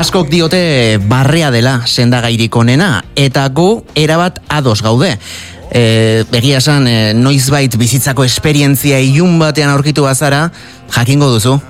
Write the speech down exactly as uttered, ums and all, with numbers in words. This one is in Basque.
Askok diote barrea dela sendagairik onena, eta gu erabat ados gaude. E, egia esan, e, noizbait bizitzako esperientzia ilun batean aurkitu bazara, jakingo duzu,